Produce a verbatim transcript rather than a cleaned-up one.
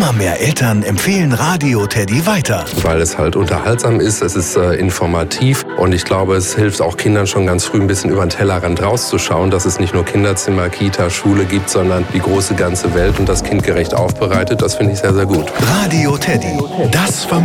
Immer mehr Eltern empfehlen Radio Teddy weiter. Weil es halt unterhaltsam ist, es ist äh, informativ und ich glaube, es hilft auch Kindern schon ganz früh ein bisschen über den Tellerrand rauszuschauen, dass es nicht nur Kinderzimmer, Kita, Schule gibt, sondern die große ganze Welt und das kindgerecht aufbereitet. Das finde ich sehr, sehr gut. Radio Teddy, das